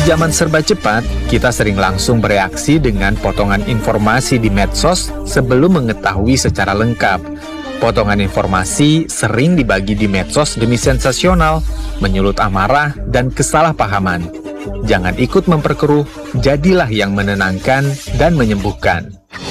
zaman serba cepat, kita sering langsung bereaksi dengan potongan informasi di medsos sebelum mengetahui secara lengkap. Potongan informasi sering dibagi di medsos demi sensasional, menyulut amarah, dan kesalahpahaman. Jangan ikut memperkeruh, jadilah yang menenangkan dan menyembuhkan.